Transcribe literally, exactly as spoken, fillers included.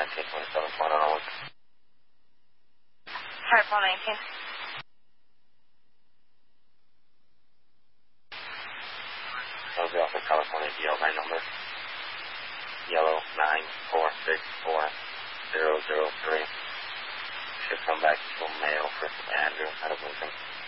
nineteen twenty-seven, point on one. Hartwell nineteen. That was the Alpha California D L nine number. Yellow nine four six four zero zero three. Should come back to mail for Andrew out of Lincoln.